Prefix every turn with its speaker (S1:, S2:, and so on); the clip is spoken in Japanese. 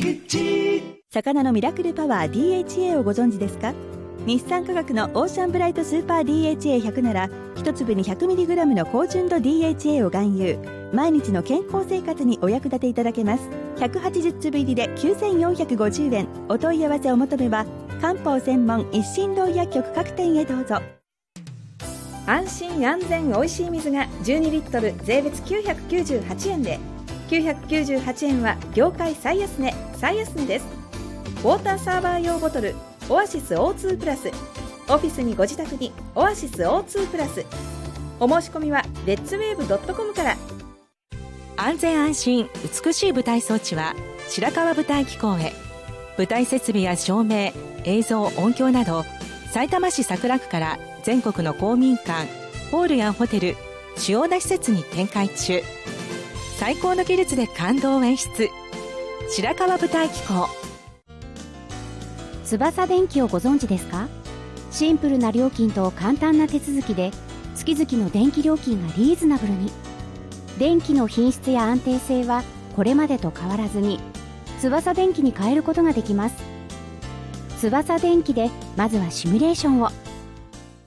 S1: 魚のミラクルパワー DHA をご存知ですか？日産化学のオーシャンブライトスーパー DHA100 なら一粒に 100mg の高純度 DHA を含有。毎日の健康生活にお役立ていただけます。180粒入りで9450円。お問い合わせお求めは漢方専門一心堂薬局各店へどうぞ。
S2: 安心安全おいしい水が12リットル税別998円で、998円は業界最安値です。ウォーターサーバー用ボトルオアシス O2 プラス、オフィスにご自宅にオアシス O2 プラス。お申し込みはレッツウェーブ .com から。
S3: 安全安心美しい舞台装置は白川舞台機構へ。舞台設備や照明、映像、音響などさいたま市桜区から全国の公民館、ホールやホテル、主要な施設に展開中。最高の技術で感動を演出。白川舞台機構。
S4: 翼電機をご存知ですか？シンプルな料金と簡単な手続きで月々の電気料金がリーズナブルに。電気の品質や安定性はこれまでと変わらずに翼電機に変えることができます。翼電機でまずはシミュレーションを。